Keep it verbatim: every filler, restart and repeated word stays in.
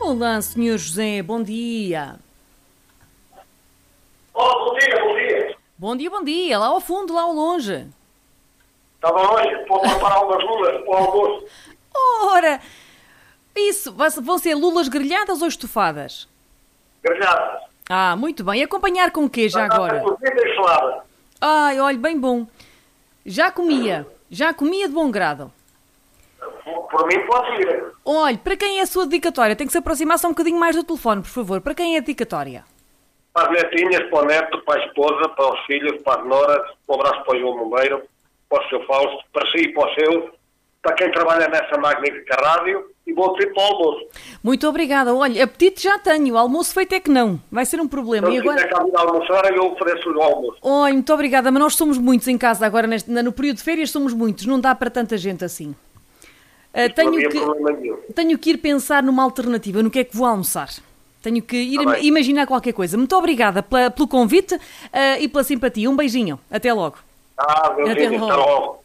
Olá, senhor José, bom dia. Olá, bom dia, bom dia. Bom dia, bom dia. Lá ao fundo, lá ao longe. Estava longe, vou preparar umas lulas para o almoço. Ora, isso, vão ser lulas grelhadas ou estofadas? Grelhadas. Ah, muito bem. E acompanhar com o quê já agora? Cozida e selada. Ai, olha, bem bom. Já comia, já comia de bom grado. Por mim pode ir. Olha, para quem é a sua dedicatória? Tem que se aproximar só um bocadinho mais do telefone, por favor. Para quem é a dedicatória? Para as netinhas, para o neto, para a esposa, para os filhos, para as noras, um abraço para o João Bombeiro, para o seu Fausto, para si e para os seus, para quem trabalha nessa magnífica rádio e bom tempo ao almoço. Muito obrigada. Olha, apetite já tenho, o almoço feito é que não. Vai ser um problema. Então, e agora... se quiser cá almoçar, eu ofereço-lhe o almoço. Olha, muito obrigada, mas nós somos muitos em casa agora, neste, no período de férias somos muitos, não dá para tanta gente assim. Uh, tenho, que, tenho que ir pensar numa alternativa, no que é que vou almoçar. Tenho que ir Tá imaginar qualquer coisa. Muito obrigada pela, pelo convite uh, e pela simpatia. Um beijinho. Até logo. Ah, meu Até filho, logo. até logo.